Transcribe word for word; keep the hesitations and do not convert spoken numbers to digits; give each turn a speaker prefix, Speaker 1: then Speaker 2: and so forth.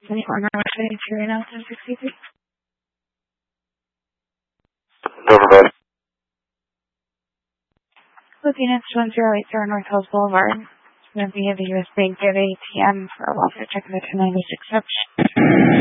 Speaker 1: twenty-four North twenty-two and Alton sixty-three.
Speaker 2: Overbed.
Speaker 1: Looking at one zero eight zero North Hills Boulevard. It's going to be at the U S Bank at A T M for a welfare check of the ten ninety-six.